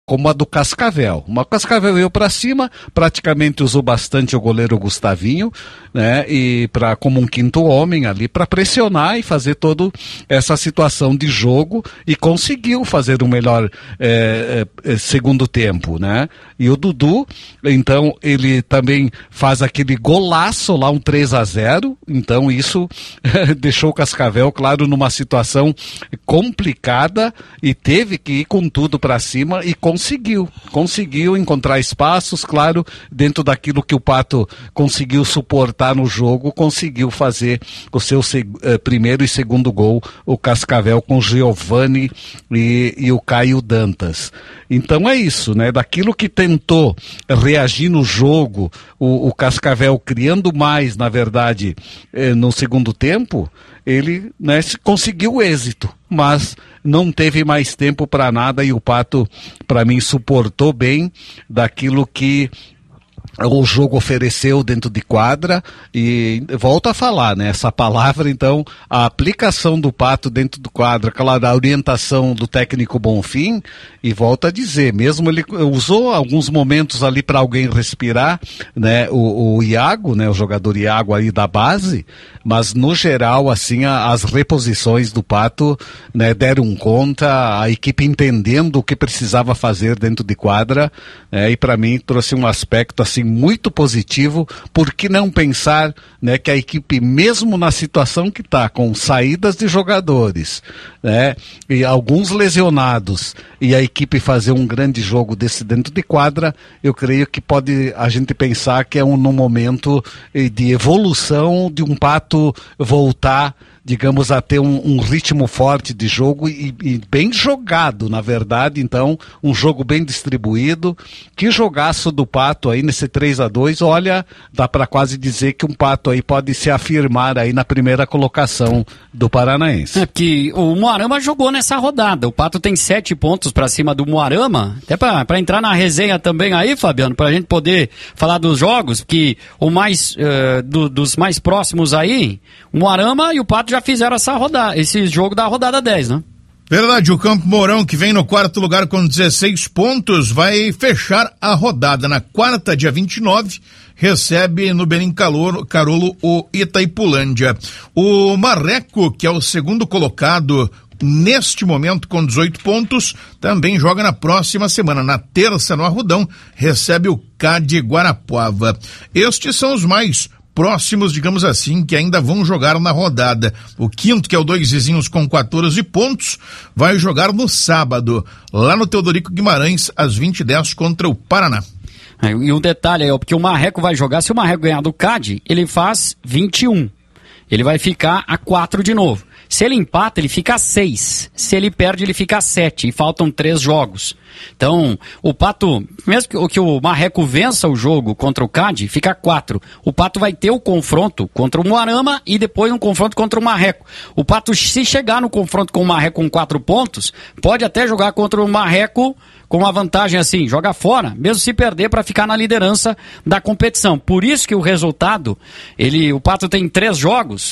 como a do Cascavel. O Cascavel veio para cima, praticamente usou bastante o goleiro Gustavinho, né, e como um quinto homem ali para pressionar e fazer toda essa situação de jogo, e conseguiu fazer um melhor segundo tempo, né? E o Dudu, então, ele também faz aquele golaço lá, um 3-0, então isso deixou o Cascavel, claro, numa situação complicada, e teve que ir com tudo para cima e conseguiu encontrar espaços, claro, dentro daquilo que o Pato conseguiu suportar no jogo, conseguiu fazer o seu primeiro e segundo gol, o Cascavel, com o Giovani e o Caio Dantas. Então é isso, né? Daquilo que tentou reagir no jogo, o Cascavel criando mais, na verdade, no segundo tempo, ele, né, conseguiu êxito, mas não teve mais tempo para nada, e o Pato, para mim, suportou bem daquilo que o jogo ofereceu dentro de quadra. E volto a falar, né? Essa palavra, então, a aplicação do Pato dentro do quadra, claro, a orientação do técnico Bonfim, e volto a dizer, mesmo ele usou alguns momentos ali para alguém respirar, né? O Iago, né? O jogador Iago aí da base, mas no geral, assim, as reposições do Pato, né, deram conta, a equipe entendendo o que precisava fazer dentro de quadra, né? E para mim trouxe um aspecto assim muito positivo. Por que não pensar, né, que a equipe, mesmo na situação que está, com saídas de jogadores, né, e alguns lesionados, e a equipe fazer um grande jogo desse dentro de quadra, eu creio que pode a gente pensar que é num momento de evolução, de um Pato voltar, digamos, a ter um ritmo forte de jogo e bem jogado, na verdade. Então, um jogo bem distribuído. Que jogaço do Pato aí nesse 3-2, olha, dá para quase dizer que um Pato aí pode se afirmar aí na primeira colocação do Paranaense. É que o Moarama jogou nessa rodada, o Pato tem 7 pontos para cima do Moarama, até para entrar na resenha também aí, Fabiano, para a gente poder falar dos jogos, que o mais dos mais próximos aí, o Moarama e o Pato já fizeram esse jogo da rodada 10, né? Verdade, o Campo Mourão, que vem no 4º lugar com 16 pontos, vai fechar a rodada na quarta, dia 29, recebe no Benim Carolo o Itaipulândia. O Marreco, que é o segundo colocado neste momento com 18 pontos, também joga na próxima semana, na terça, no Arrudão, recebe o CAD Guarapuava. Estes são os mais próximos, digamos assim, que ainda vão jogar na rodada. O quinto, que é o Dois Vizinhos com 14 pontos, vai jogar no sábado, lá no Teodorico Guimarães, às 20h10 contra o Paraná. E um detalhe aí, porque o Marreco vai jogar, se o Marreco ganhar do CAD, ele faz 21. Ele vai ficar a 4 de novo. Se ele empata, ele fica a 6. Se ele perde, ele fica a 7. E faltam 3 jogos. Então, o Pato, mesmo que o Marreco vença o jogo contra o CAD, fica a 4. O Pato vai ter o confronto contra o Moarama e depois um confronto contra o Marreco. O Pato, se chegar no confronto com o Marreco com 4 pontos, pode até jogar contra o Marreco com uma vantagem assim, joga fora, mesmo se perder, para ficar na liderança da competição. Por isso que o resultado, o Pato tem 3 jogos,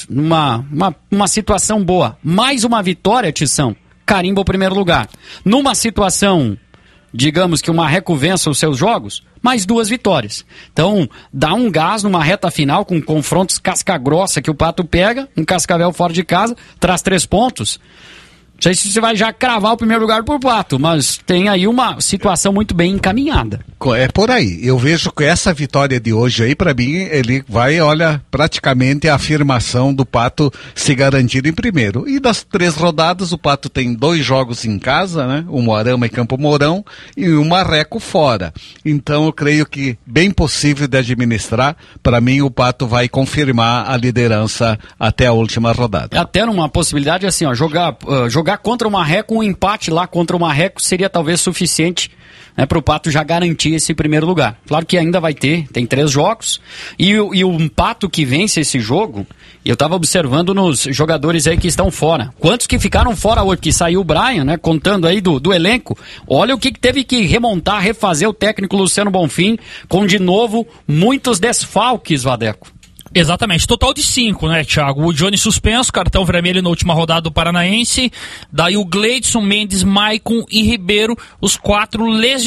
numa situação boa. Mais uma vitória, Tição, carimba o primeiro lugar. Numa situação, digamos que o Marreco vença os seus jogos, mais 2 vitórias. Então, dá um gás numa reta final com confrontos casca-grossa que o Pato pega, um Cascavel fora de casa, traz 3 pontos. Não sei se você vai já cravar o primeiro lugar por Pato, mas tem aí uma situação muito bem encaminhada. É por aí. Eu vejo que essa vitória de hoje aí, para mim, ele vai, olha, praticamente a afirmação do Pato se garantir em primeiro. E das 3 rodadas, o Pato tem 2 jogos em casa, né? O Moarama e Campo Mourão, e o Marreco fora. Então, eu creio que bem possível de administrar. Para mim, o Pato vai confirmar a liderança até a última rodada. Até numa possibilidade assim, ó, jogar contra o Marreco, um empate lá contra o Marreco seria talvez suficiente, né, para o Pato já garantir esse primeiro lugar. Claro que ainda vai tem 3 jogos, e o Pato que vence esse jogo, eu estava observando nos jogadores aí que estão fora. Quantos que ficaram fora hoje? Que saiu o Brian, né, contando aí do elenco. Olha o que teve que remontar, refazer o técnico Luciano Bonfim, com de novo muitos desfalques, Vadeco. Exatamente, total de 5, né, Thiago? O Johnny suspenso, cartão vermelho na última rodada do Paranaense. Daí o Gleidson, Mendes, Maicon e Ribeiro, os 4 lesionados.